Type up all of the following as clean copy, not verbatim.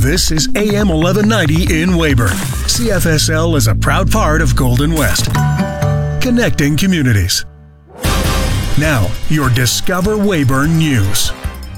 This is AM 1190 in Weyburn. CFSL is a proud part of Golden West. Connecting communities. Now, your Discover Weyburn News.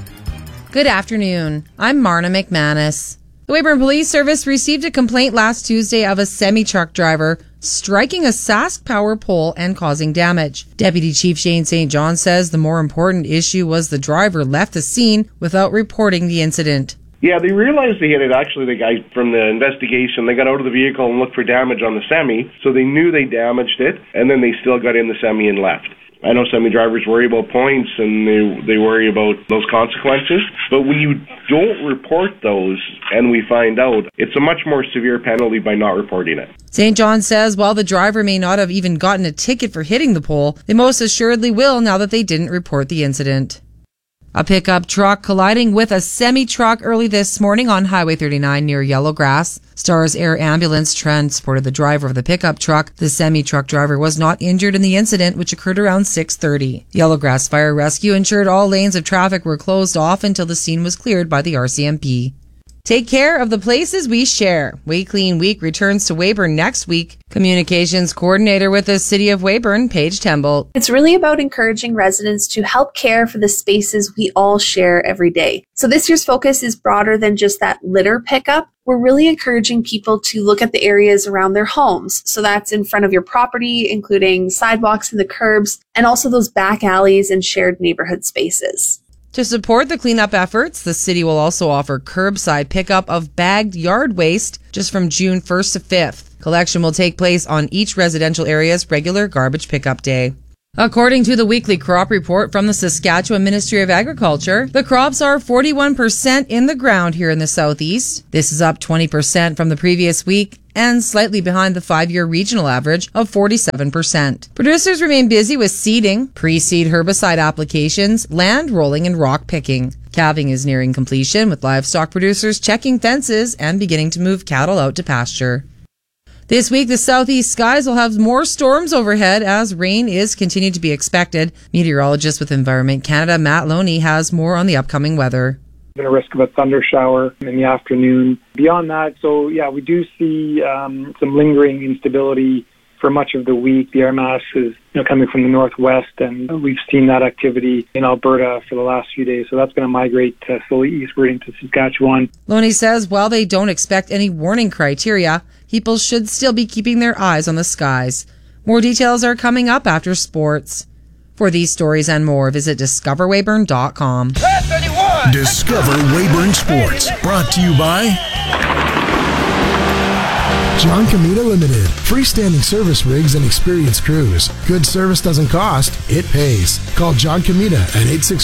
Good afternoon. I'm Marna McManus. The Weyburn Police Service received a complaint last Tuesday of a semi-truck driver striking a Sask power pole and causing damage. Deputy Chief Shane St. John says the more important issue was the driver left the scene without reporting the incident. Yeah, they realized they hit it. Actually, the guy from the investigation, they got out of the vehicle and looked for damage on the semi, so they knew they damaged it, and then they still got in the semi and left. I know semi drivers worry about points and they worry about those consequences, but when you don't report those and we find out, it's a much more severe penalty by not reporting it. St. John says while the driver may not have even gotten a ticket for hitting the pole, they most assuredly will now that they didn't report the incident. A pickup truck colliding with a semi-truck early this morning on Highway 39 near Yellowgrass. Stars Air Ambulance transported the driver of the pickup truck. The semi-truck driver was not injured in the incident, which occurred around 6:30. Yellowgrass Fire Rescue ensured all lanes of traffic were closed off until the scene was cleared by the RCMP. Take care of the places we share. We Clean Week returns to Weyburn next week. Communications coordinator with the City of Weyburn, Paige Temble. It's really about encouraging residents to help care for the spaces we all share every day. So this year's focus is broader than just that litter pickup. We're really encouraging people to look at the areas around their homes. So that's in front of your property, including sidewalks and the curbs, and also those back alleys and shared neighborhood spaces. To support the cleanup efforts, the city will also offer curbside pickup of bagged yard waste just from June 1st to 5th. Collection will take place on each residential area's regular garbage pickup day. According to the weekly crop report from the Saskatchewan Ministry of Agriculture, the crops are 41% in the ground here in the southeast. This is up 20% from the previous week and slightly behind the 5-year regional average of 47%. Producers remain busy with seeding, pre-seed herbicide applications, land rolling, and rock picking. Calving is nearing completion, with livestock producers checking fences and beginning to move cattle out to pasture. This week, the southeast skies will have more storms overhead as rain is continued to be expected. Meteorologist with Environment Canada, Matt Loney, has more on the upcoming weather. A risk of a thunder shower in the afternoon. Beyond that, we do see some lingering instability for much of the week. The air mass is coming from the northwest, and we've seen that activity in Alberta for the last few days. So that's going to migrate slowly eastward into Saskatchewan. Loney says while they don't expect any warning criteria, people should still be keeping their eyes on the skies. More details are coming up after sports. For these stories and more, visit discoverweyburn.com. Discover Weyburn Sports, brought to you by John Comita Limited. Freestanding service rigs and experienced crews. Good service doesn't cost, it pays. Call John Comita at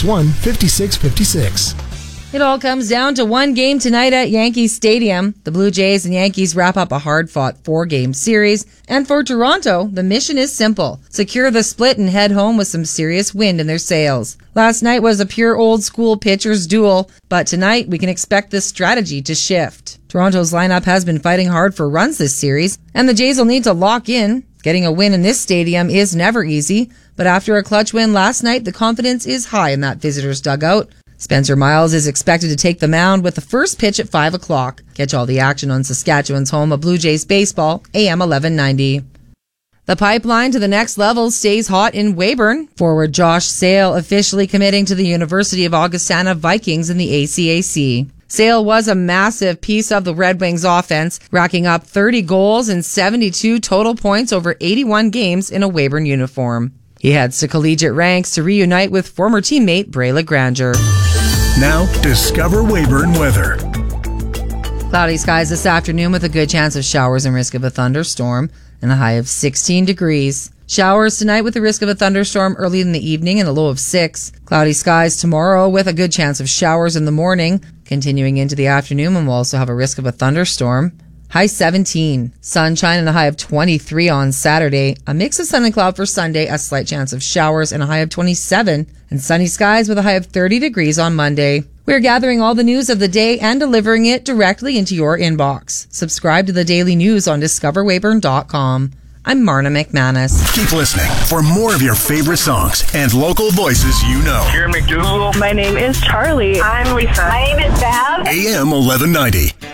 861-5656. It all comes down to one game tonight at Yankee Stadium. The Blue Jays and Yankees wrap up a hard-fought 4-game series. And for Toronto, the mission is simple. Secure the split and head home with some serious wind in their sails. Last night was a pure old-school pitcher's duel, but tonight we can expect this strategy to shift. Toronto's lineup has been fighting hard for runs this series, and the Jays will need to lock in. Getting a win in this stadium is never easy, but after a clutch win last night, the confidence is high in that visitors' dugout. Spencer Miles is expected to take the mound with the first pitch at 5 o'clock. Catch all the action on Saskatchewan's home of Blue Jays baseball, AM 1190. The pipeline to the next level stays hot in Weyburn. Forward Josh Sale officially committing to the University of Augustana Vikings in the ACAC. Sale was a massive piece of the Red Wings offense, racking up 30 goals and 72 total points over 81 games in a Weyburn uniform. He heads to collegiate ranks to reunite with former teammate Brayla Granger. Now, Discover Weyburn weather. Cloudy skies this afternoon with a good chance of showers and risk of a thunderstorm, and a high of 16 degrees. Showers tonight with the risk of a thunderstorm early in the evening and a low of 6. Cloudy skies tomorrow with a good chance of showers in the morning. Continuing into the afternoon, and we'll also have a risk of a thunderstorm. High 17. Sunshine and a high of 23 on Saturday. A mix of sun and cloud for Sunday, a slight chance of showers and a high of 27. And sunny skies with a high of 30 degrees on Monday. We're gathering all the news of the day and delivering it directly into your inbox. Subscribe to the daily news on discoverweyburn.com. I'm Marna McManus. Keep listening for more of your favorite songs and local voices you know. Here, McDougal. My name is Charlie. I'm Lisa. My name is Bev. AM 1190.